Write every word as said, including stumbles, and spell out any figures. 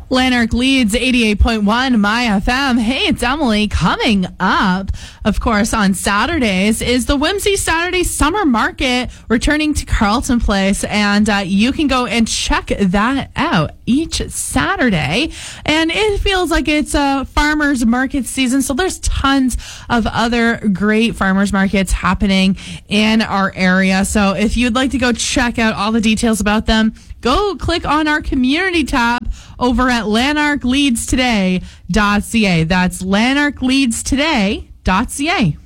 Lanark leads eighty-eight point one My F M. Hey, it's Emily. Coming up, of course, on Saturdays is the Whimsy Saturday Summer Market returning to Carlton Place. And uh, you can go and check that out each Saturday. And it feels like it's a farmer's market season. So there's tons of other great farmer's markets happening in our area. So if you'd like to go check out all the details about them, go click on our community tab over at lanark leads today dot c a. That's lanark leads today dot c a.